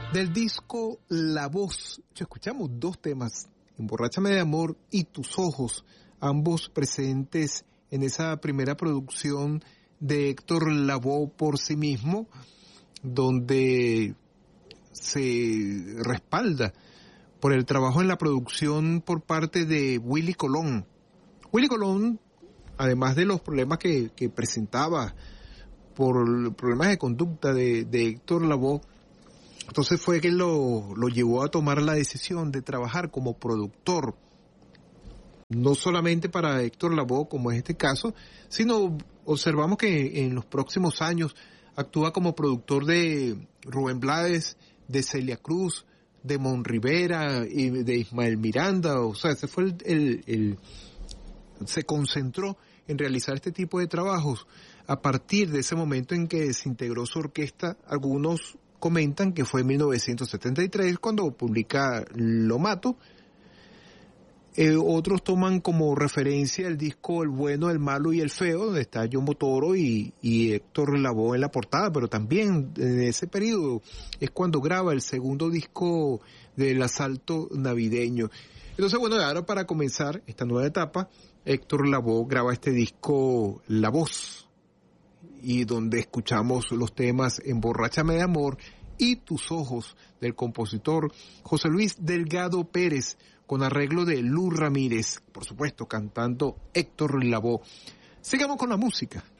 Del disco La Voz, escuchamos dos temas, Emborráchame de Amor y Tus Ojos, ambos presentes en esa primera producción de Héctor Lavoe por sí mismo, donde se respalda por el trabajo en la producción por parte de Willy Colón. Willy Colón, además de los problemas que presentaba por problemas de conducta de Héctor Lavoe, entonces fue que lo llevó a tomar la decisión de trabajar como productor, no solamente para Héctor Lavoe, como es este caso, sino observamos que en los próximos años actúa como productor de Rubén Blades, de Celia Cruz, de Mon Rivera y de Ismael Miranda. O sea, ese fue se concentró en realizar este tipo de trabajos a partir de ese momento en que se integró su orquesta. Algunos comentan que fue en 1973 cuando publica Lo Mato. Otros toman como referencia el disco El Bueno, el Malo y el Feo, donde está Yomo Toro y Héctor Lavoe en la portada, pero también en ese periodo es cuando graba el segundo disco del Asalto Navideño. Entonces, bueno, ahora para comenzar esta nueva etapa, Héctor Lavoe graba este disco La Voz, y donde escuchamos los temas Emborráchame de Amor y Tus Ojos, del compositor José Luis Delgado Pérez, con arreglo de Lu Ramírez, por supuesto, cantando Héctor Lavoe. Sigamos con la música.